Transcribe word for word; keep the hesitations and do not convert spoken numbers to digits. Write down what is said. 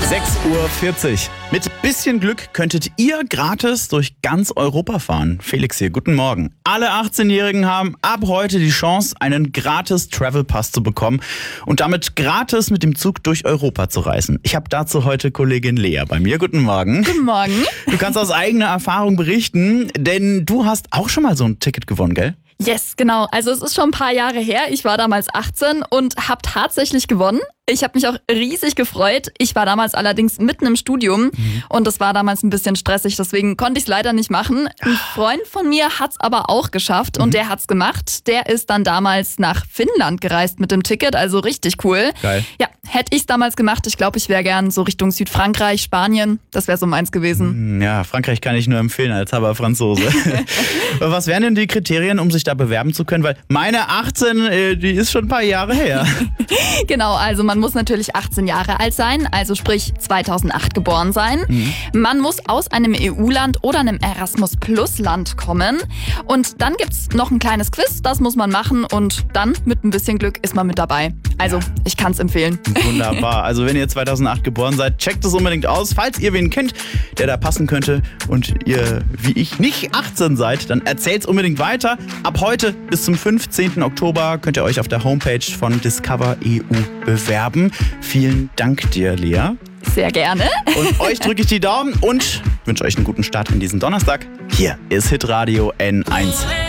sechs Uhr vierzig. Mit bisschen Glück könntet ihr gratis durch ganz Europa fahren. Felix hier, guten Morgen. Alle achtzehnjährigen haben ab heute die Chance, einen gratis Travel Pass zu bekommen und damit gratis mit dem Zug durch Europa zu reisen. Ich habe dazu heute Kollegin Lea bei mir. Guten Morgen. Guten Morgen. Du kannst aus eigener Erfahrung berichten, denn du hast auch schon mal so ein Ticket gewonnen, gell? Yes, genau. Also es ist schon ein paar Jahre her. Ich war damals achtzehn und habe tatsächlich gewonnen. Ich habe mich auch riesig gefreut. Ich war damals allerdings mitten im Studium mhm. und das war damals ein bisschen stressig, deswegen konnte ich es leider nicht machen. Ein Freund von mir hat es aber auch geschafft mhm. und der hat es gemacht. Der ist dann damals nach Finnland gereist mit dem Ticket, also richtig cool. Geil. Ja, hätte ich es damals gemacht, ich glaube, ich wäre gern so Richtung Südfrankreich, Spanien. Das wäre so meins gewesen. Ja, Frankreich kann ich nur empfehlen als halber Franzose. Was wären denn die Kriterien, um sich da bewerben zu können? Weil meine achtzehn, die ist schon ein paar Jahre her. Genau, also man muss natürlich achtzehn Jahre alt sein, also sprich zweitausendacht geboren sein. Mhm. Man muss aus einem E U-Land oder einem Erasmus-Plus-Land kommen. Und dann gibt's noch ein kleines Quiz, das muss man machen und dann mit ein bisschen Glück ist man mit dabei. Also ich kann es empfehlen. Wunderbar. Also wenn ihr zweitausendacht geboren seid, checkt es unbedingt aus. Falls ihr wen kennt, der da passen könnte und ihr, wie ich, nicht achtzehn seid, dann erzählt's unbedingt weiter. Ab heute bis zum fünfzehnten Oktober könnt ihr euch auf der Homepage von Discover E U bewerben. Vielen Dank dir, Lea. Sehr gerne. Und euch drücke ich die Daumen und wünsche euch einen guten Start in diesen Donnerstag. Hier ist Hitradio N eins.